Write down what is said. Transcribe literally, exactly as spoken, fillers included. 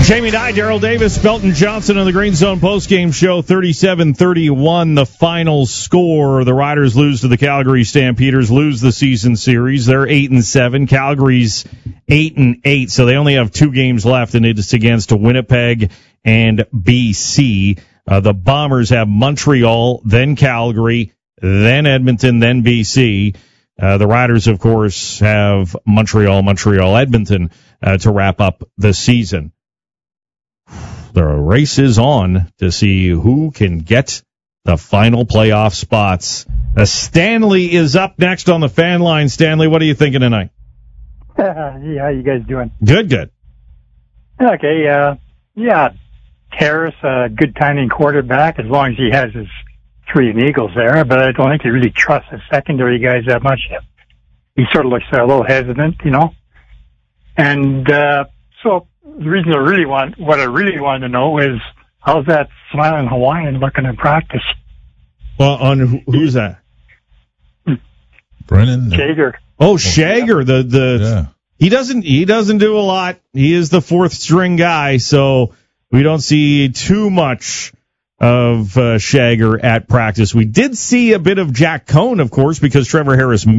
Jamie Dye, Daryl Davis, Belton Johnson on the Green Zone postgame show. thirty-seven thirty-one, the final score. The Riders lose to the Calgary Stampeders, lose the season series. They're eight and seven. Calgary's eight and eight, so they only have two games left, and it's against Winnipeg and B C. Uh, the Bombers have Montreal, then Calgary, then Edmonton, then B C. Uh, the Riders, of course, have Montreal, Montreal, Edmonton uh, to wrap up the season. The race is on to see who can get the final playoff spots. Uh, Stanley is up next on the fan line. Stanley, what are you thinking tonight? Uh, yeah, how you guys doing? Good, good. Okay, uh, yeah, Harris, a uh, good timing quarterback as long as he has his three Eagles there, but I don't think he really trusts his secondary guys that much yet. He sort of looks a little hesitant, you know. And uh, so the reason I really want, what I really want to know is, how's that smiling Hawaiian looking in practice? Well, on who, who's that? Brennan Shager. Oh, Shager. The the yeah. he doesn't he doesn't do a lot. He is the fourth string guy, so we don't see too much of uh, Shager at practice. We did see a bit of Jack Cohn, of course, because Trevor Harris